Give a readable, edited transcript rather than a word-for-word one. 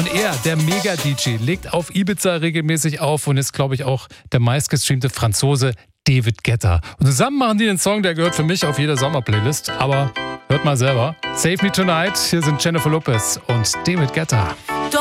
Und er, der Mega-DJ, legt auf Ibiza regelmäßig auf und ist, glaube ich, auch der meistgestreamte Franzose David Guetta. Und zusammen machen die den Song, der gehört für mich auf jede Sommerplaylist. Aber hört mal selber. Save Me Tonight, hier sind Jennifer Lopez und David Guetta.